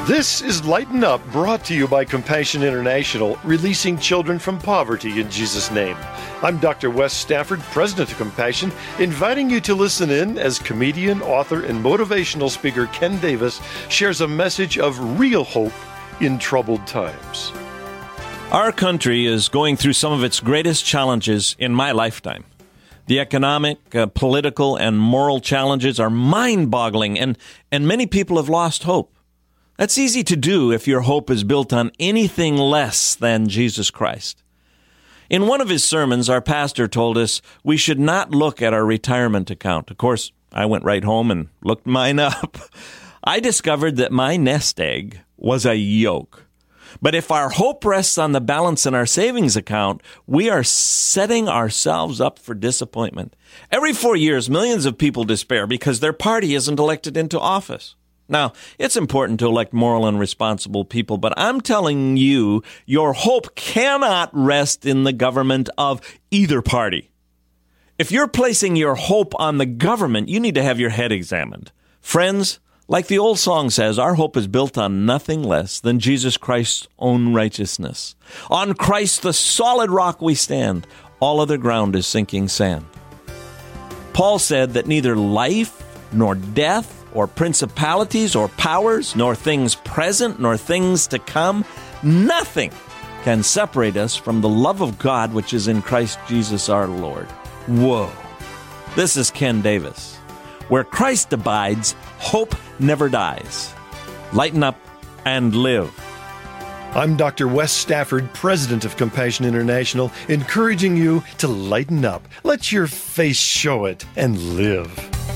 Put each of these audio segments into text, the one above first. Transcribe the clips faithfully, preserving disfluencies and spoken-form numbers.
This is Lighten Up, brought to you by Compassion International, releasing children from poverty in Jesus' name. I'm Doctor Wes Stafford, president of Compassion, inviting you to listen in as comedian, author, and motivational speaker Ken Davis shares a message of real hope in troubled times. Our country is going through some of its greatest challenges in my lifetime. The economic, uh, political, and moral challenges are mind-boggling, and, and many people have lost hope. That's easy to do if your hope is built on anything less than Jesus Christ. In one of his sermons, our pastor told us we should not look at our retirement account. Of course, I went right home and looked mine up. I discovered that my nest egg was a yoke. But if our hope rests on the balance in our savings account, we are setting ourselves up for disappointment. Every four years, millions of people despair because their party isn't elected into office. Now, it's important to elect moral and responsible people, but I'm telling you, your hope cannot rest in the government of either party. If you're placing your hope on the government, you need to have your head examined. Friends, like the old song says, our hope is built on nothing less than Jesus Christ's own righteousness. On Christ, the solid rock we stand. All other ground is sinking sand. Paul said that neither life nor death or principalities or powers, nor things present, nor things to come, nothing can separate us from the love of God which is in Christ Jesus our Lord. Whoa. This is Ken Davis. Where Christ abides, hope never dies. Lighten up and live. I'm Doctor Wes Stafford, president of Compassion International, encouraging you to lighten up. Let your face show it and live.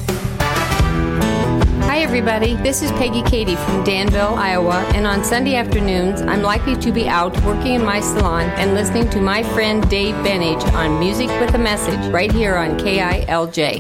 Hi, everybody. This is Peggy Katie from Danville, Iowa, and on Sunday afternoons, I'm likely to be out working in my salon and listening to my friend Dave Benage on Music with a Message right here on K I L J.